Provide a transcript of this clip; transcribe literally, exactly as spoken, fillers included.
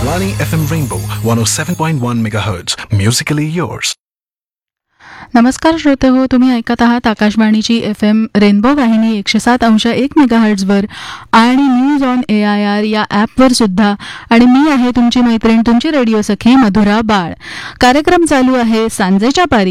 Akashvani F M Rainbow one oh seven point one megahertz. Musically yours. नमस्कार श्रोते हो, तुम्ही ऐकत आहात आकाशवाणीची एफ एम रेनबो वाहिनी एकशे सात अंश एक मेगाहर्ट्झवर आणि news on A I R या ॲपवर सुद्धा. आणि मी आहे तुमची मैत्रीण, तुमची रेडिओ सखी मधुरा बाळ. कार्यक्रम चालू आहे सांजेच्या पारी.